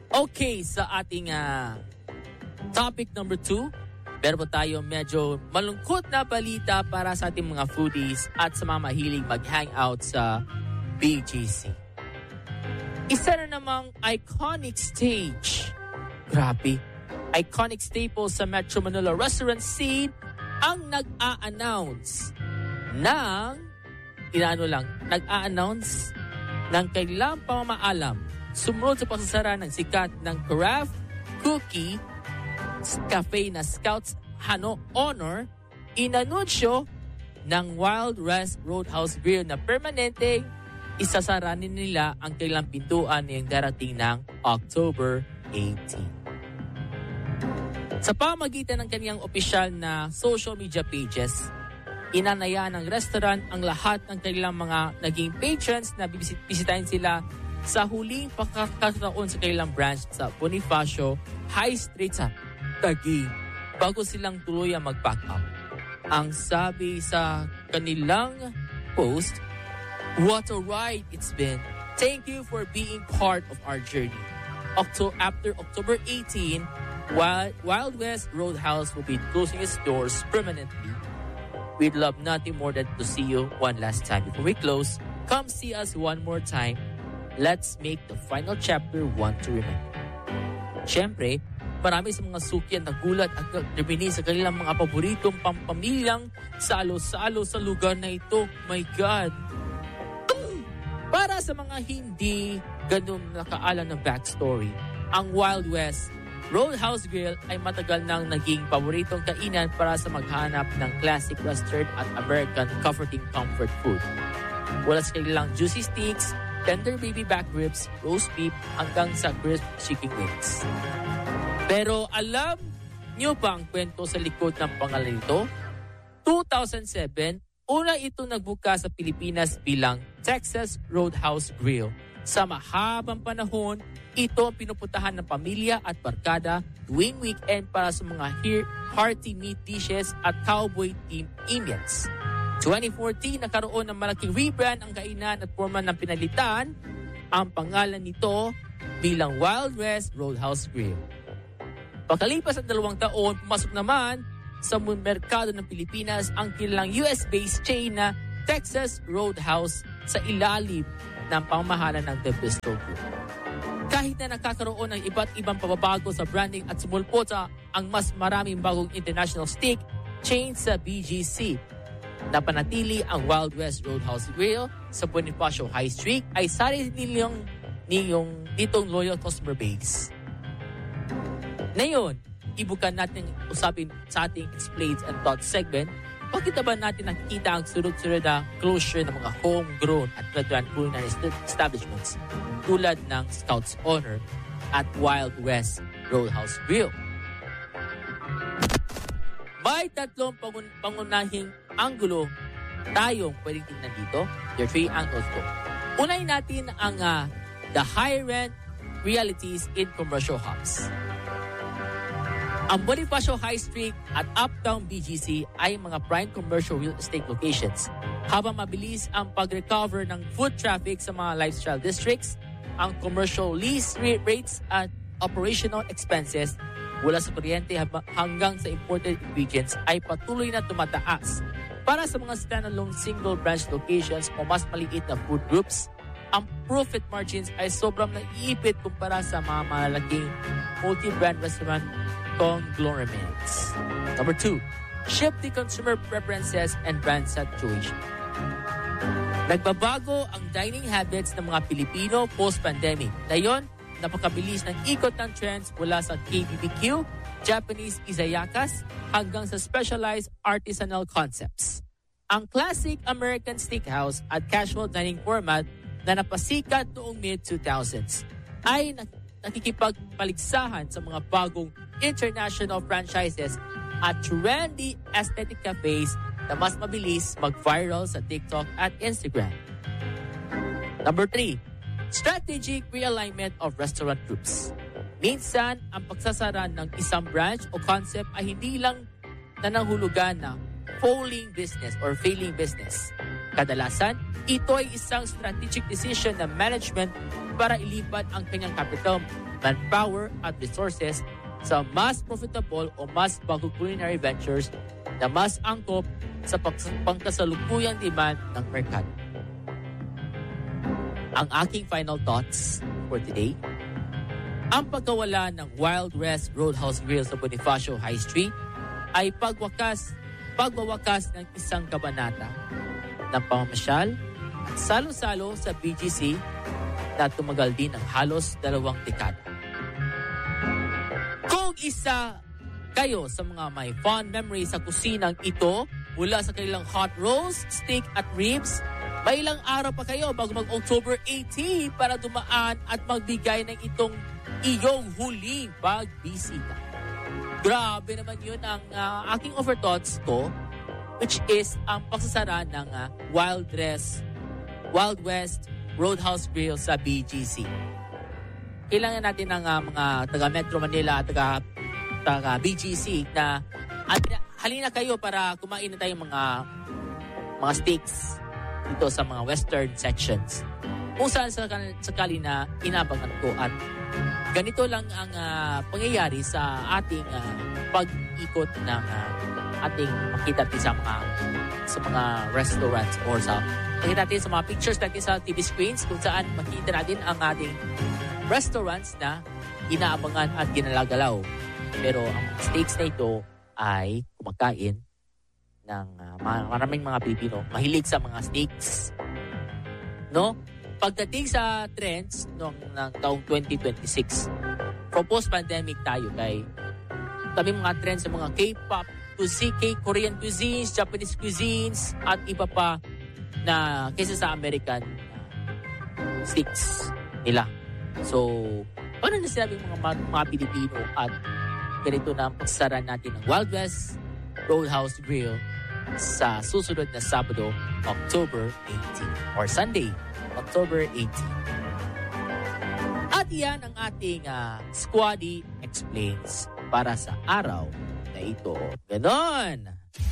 Okay, sa ating topic number 2, meron po tayo medyo malungkot na balita para sa ating mga foodies at sa mga mahilig mag-hangout sa BGC. Isa na namang iconic stage. Grabe. Iconic staple sa Metro Manila restaurant scene ang nag-a-announce ng kailang pamamaalam sumunod sa pagsasara ng sikat ng craft cookie cafe na Scouts Honor, inanunsyo ng Wild West Roadhouse Grill na permanente isasaranin nila ang kailang pintuan ngayong darating ng October 18. Sa pamagitan ng kanyang opisyal na social media pages, inanaya ng restaurant ang lahat ng kanilang mga naging patrons na bisitahin sila sa huling pagkakataon sa kanilang branch sa Bonifacio High Street sa Taguig bago silang tuluyang mag-pack up. Ang sabi sa kanilang post, "What a ride it's been. Thank you for being part of our journey. After October 18, Wild West Roadhouse will be closing its doors permanently. We'd love nothing more than to see you one last time. Before we close, come see us one more time. Let's make the final chapter one to remember." Siyempre, marami sa mga suki ang nagulat at nabini sa kanilang mga paboritong pampamilyang salo-salo sa lugar na ito. My God! Para sa mga hindi ganun nakaalam ng backstory, ang Wild West Roadhouse Grill ay matagal nang naging paboritong kainan para sa maghanap ng classic Western at American comforting comfort food. Wala sa kanilang juicy steaks, tender baby back ribs, roast beef, hanggang sa crisp chicken wings. Pero alam niyo ba ang kwento sa likod ng pangalan nito? 2007, una ito nagbuka sa Pilipinas bilang Texas Roadhouse Grill. Sa mahabang panahon, ito ang pinupuntahan ng pamilya at barkada tuwing weekend para sa mga hearty meat dishes at cowboy team ambience. 2014, nakaroon ng malaking rebrand ang kainan at forma ng pinalitan ang pangalan nito bilang Wild West Roadhouse Grill. Pagkalipas ng 2 taon, pumasok naman sa merkado ng Pilipinas ang kilalang US-based chain na Texas Roadhouse sa ilalim ng pamamahala ng The Bistro Group. Kahit na nakakaroon ng iba't ibang pababago sa branding at sumulpot sa ang mas maraming bagong international steak chain sa BGC, napanatili ang Wild West Roadhouse Grill sa Bonifacio High Street ay sarili nitong loyal customer base. Ngayon, ibukan natin usapin sa ating Explains and Thoughts segment. Bakit ba natin nakikita ang sunod-sunod na closure ng mga homegrown at veteran culinary establishments tulad ng Scouts Honor at Wild West Roadhouse Grill? May 3 pangunahing anggulo tayong pwedeng tingnan dito. There are 3 angles po. Unahin natin ang the high rent realities in commercial hubs. Ang Bonifacio High Street at Uptown BGC ay mga prime commercial real estate locations. Habang mabilis ang pag-recover ng foot traffic sa mga lifestyle districts, ang commercial lease rates at operational expenses mula sa kuryente hanggang sa imported ingredients ay patuloy na tumataas. Para sa mga standalone single branch locations o mas maliit na food groups, ang profit margins ay sobrang naiipit kumpara sa mga malalaking multi-brand restaurant conglomerates. Number 2, shifting consumer preferences and brand saturation. Nagbabago ang dining habits ng mga Pilipino post-pandemic. Ngayon, napakabilis ng ikot ng trends mula sa KBBQ, Japanese izayakas, hanggang sa specialized artisanal concepts. Ang classic American steakhouse at casual dining format na napasikat noong mid-2000s ay nakikipagpaligsahan sa mga bagong international franchises at trendy aesthetic cafes na mas mabilis mag-viral sa TikTok at Instagram. Number 3, strategic realignment of restaurant groups. Minsan, ang pagsasara ng isang branch o concept ay hindi lang nananghulugan na failing business. Kadalasan, ito ay isang strategic decision ng management para ilipat ang kanyang capital, manpower at resources sa mas profitable o mas bagong culinary ventures na mas angkop sa pangkasalukuyang demand ng merkado. Ang aking final thoughts for today, ang pagkawala ng Wild West Roadhouse Grill sa Bonifacio High Street ay pagwawakas ng isang kabanata ng pamamasyal at salo-salo sa BGC na tumagal din ng halos 2 dekada. Kung isa kayo sa mga may fond memories sa kusinang ito mula sa kanilang hot rolls, steak at ribs, may ilang araw pa kayo bago mag-October 18 para dumaan at magbigay ng itong iyong huling pagbisita. Grabe naman yun ang aking overthoughts ko, which is ang pagsasara ng Wild West Roadhouse Grill sa BGC. Kailangan natin ng mga taga Metro Manila at taga BGC na halina kayo para kumain na tayong mga steaks dito sa mga western sections. Kung saan sakali na inabangan ko at ganito lang ang pangyayari sa ating pag-ikot ng ating makita natin sa mga restaurants or sa makita natin sa mga pictures natin sa TV screens kung saan makita natin ang ating restaurants na inaabangan at ginalagalaw. Pero ang steaks na ito ay kumakain ng maraming mga Pilipino mahilig sa mga steaks. No? Pagdating sa trends ng taong 2026, from post-pandemic tayo kay kami mga trends sa mga K-pop, Korean cuisines, Japanese cuisines, at iba pa na kaysa sa American steaks nila. So, paano na sinabi mga Pilipino at ganito na ang pagsara natin ng Wild West Roadhouse Grill sa susunod na Sabado, October 18 or Sunday, October 18. At yan ang ating Squaddy Explains para sa araw na ito. Ganon!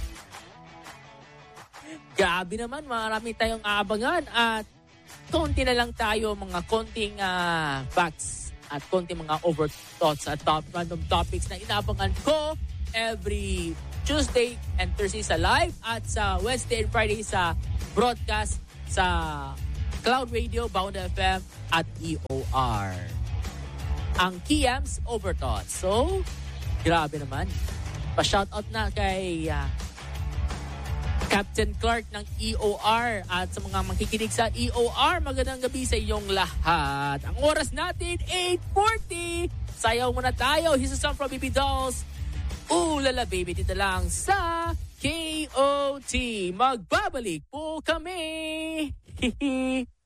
Grabe naman, marami tayong aabangan at konti na lang tayo, mga konting facts at konting mga overthoughts at random topics na inaabangan ko every Tuesday and Thursday sa live at sa Wednesday and Friday sa broadcast sa Cloud Radio, Bound FM at EOR. Ang Kiam's Overthoughts. So, grabe naman. Pa-shoutout na kay Captain Clark ng EOR at sa mga makikinig sa EOR, magandang gabi sa inyong lahat. Ang oras natin, 8:40. Sayaw muna tayo. Here's a song from Baby Dolls. Ooh, lala baby, dito lang sa KOT. Magbabalik po kami.